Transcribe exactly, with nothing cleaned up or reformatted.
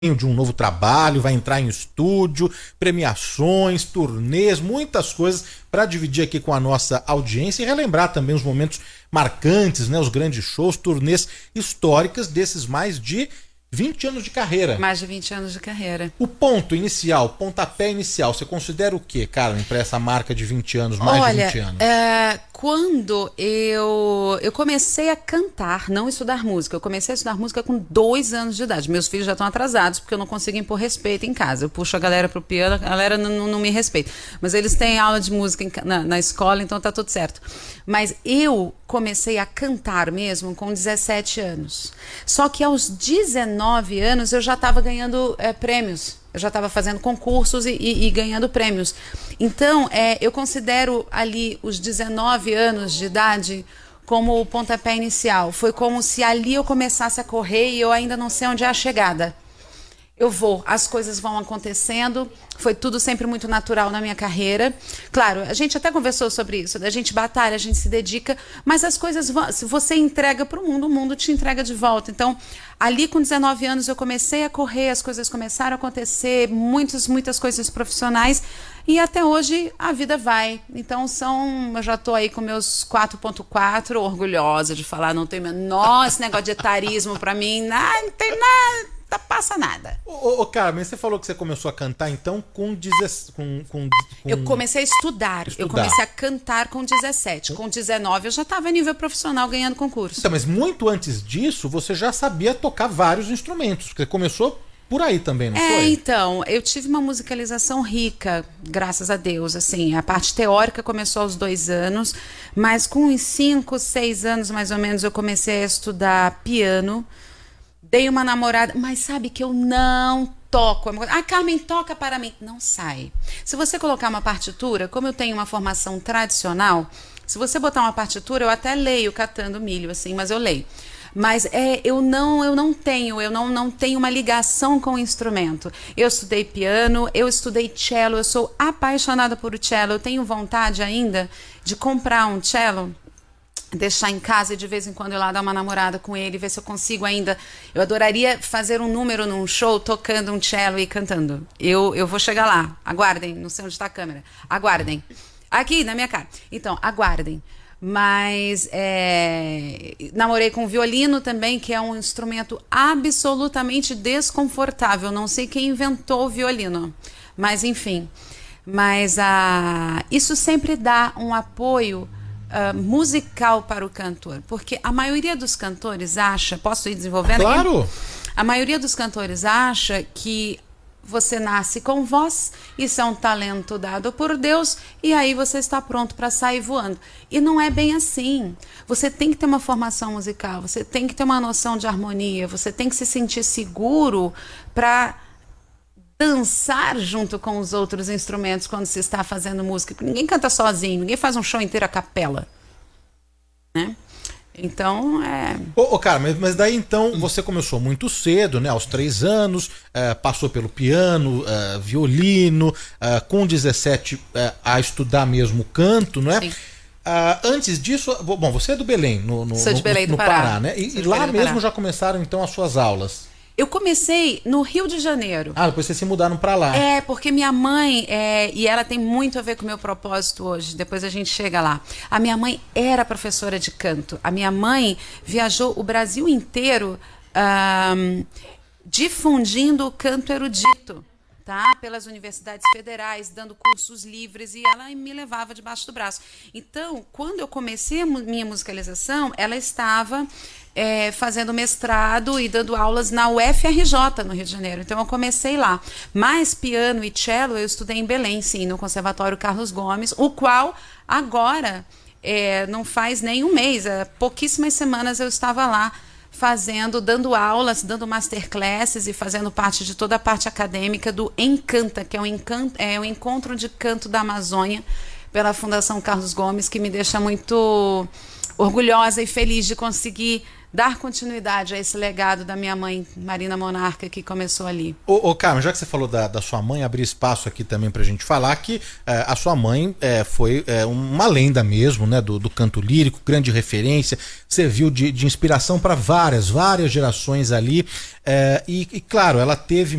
de um novo trabalho, vai entrar em estúdio, premiações, turnês, muitas coisas para dividir aqui com a nossa audiência e relembrar também os momentos marcantes, né, os grandes shows, turnês históricas desses mais de vinte anos de carreira. Mais de vinte anos de carreira. O ponto inicial, pontapé inicial, você considera o quê, Carmen, para essa marca de vinte anos, mais Olha, de vinte anos? É, quando eu, eu comecei a cantar, não estudar música, eu comecei a estudar música com dois anos de idade. Meus filhos já estão atrasados porque eu não consigo impor respeito em casa. Eu puxo a galera pro piano, a galera não, não, não me respeita. Mas eles têm aula de música em, na, na escola, então tá tudo certo. Mas eu comecei a cantar mesmo com dezessete anos. Só que aos dezenove anos eu já estava ganhando é, prêmios. Eu já estava fazendo concursos e, e, e ganhando prêmios. Então, é, eu considero ali os dezenove anos de idade como o pontapé inicial. Foi como se ali eu começasse a correr e eu ainda não sei onde é a chegada. Eu vou, as coisas vão acontecendo, foi tudo sempre muito natural na minha carreira. Claro, a gente até conversou sobre isso, a gente batalha, a gente se dedica, mas as coisas vão, se você entrega para o mundo, o mundo te entrega de volta. Então, ali com dezenove anos eu comecei a correr, as coisas começaram a acontecer, muitas, muitas coisas profissionais, e até hoje a vida vai. Então, são, eu já estou aí com meus quatro ponto quatro, orgulhosa de falar, não tem menor esse negócio de etarismo para mim, não, não tem nada. Não passa nada. Ô, ô, Carmen, você falou que você começou a cantar então com dezessete. Com, com, com... Eu comecei a estudar. estudar. Eu comecei a cantar com dezessete. Com dezenove eu já estava a nível profissional ganhando concurso. Então, mas muito antes disso, você já sabia tocar vários instrumentos. Porque começou por aí também, não é, foi? É, então, eu tive uma musicalização rica, graças a Deus. Assim, a parte teórica começou aos dois anos, mas com uns cinco, seis anos mais ou menos eu comecei a estudar piano. Dei uma namorada, mas sabe que eu não toco. Ah, Carmen, toca para mim. Não sai. Se você colocar uma partitura, como eu tenho uma formação tradicional, se você botar uma partitura, eu até leio catando milho, assim, mas eu leio. Mas é, eu não, eu não tenho, eu não, não tenho uma ligação com o instrumento. Eu estudei piano, eu estudei cello, eu sou apaixonada por cello. Eu tenho vontade ainda de comprar um cello, deixar em casa e de vez em quando eu lá dar uma namorada com ele, ver se eu consigo ainda. Eu adoraria fazer um número num show tocando um cello e cantando. Eu, eu vou chegar lá. Aguardem. Não sei onde está a câmera. Aguardem. Aqui, na minha cara. Então, aguardem. Mas é, namorei com violino também, que é um instrumento absolutamente desconfortável. Não sei quem inventou o violino. Mas, enfim. Mas ah, isso sempre dá um apoio Uh, musical para o cantor, porque a maioria dos cantores acha, posso ir desenvolvendo aqui? Claro! A maioria dos cantores acha que você nasce com voz, isso é um talento dado por Deus, e aí você está pronto para sair voando. E não é bem assim. Você tem que ter uma formação musical, você tem que ter uma noção de harmonia, você tem que se sentir seguro para dançar junto com os outros instrumentos quando se está fazendo música. Ninguém canta sozinho, ninguém faz um show inteiro a capela, né? Então, é... Ô, ô cara, mas, mas daí então você começou muito cedo, né? Aos três anos, é, passou pelo piano, é, violino, é, com dezessete é, a estudar mesmo canto, não é? Sim. Uh, antes disso, bom, você é do Belém, no, no, Sou de Belém no, no do Pará, Pará, né? E, e lá mesmo já começaram então as suas aulas. Eu comecei no Rio de Janeiro. Ah, depois vocês se mudaram para lá. É, porque minha mãe, é, e ela tem muito a ver com o meu propósito hoje, depois a gente chega lá. A minha mãe era professora de canto. A minha mãe viajou o Brasil inteiro um, difundindo o canto erudito, tá? Pelas universidades federais, dando cursos livres, e ela me levava debaixo do braço. Então, quando eu comecei a minha musicalização, ela estava... É, fazendo mestrado e dando aulas na U F R J no Rio de Janeiro. Então eu comecei lá. Mas piano e cello eu estudei em Belém, sim, no Conservatório Carlos Gomes, o qual agora é, não faz nem um mês, há pouquíssimas semanas eu estava lá fazendo, dando aulas, dando masterclasses e fazendo parte de toda a parte acadêmica do Encanta, que é um, encanto, é um encontro de canto da Amazônia pela Fundação Carlos Gomes, que me deixa muito orgulhosa e feliz de conseguir dar continuidade a esse legado da minha mãe, Marina Monarca, que começou ali. Ô, ô Carmen, já que você falou da, da sua mãe, abrir espaço aqui também pra gente falar que é, a sua mãe é, foi é, uma lenda mesmo, né, do, do canto lírico, grande referência, serviu de, de inspiração para várias, várias gerações ali, é, e, e claro, ela teve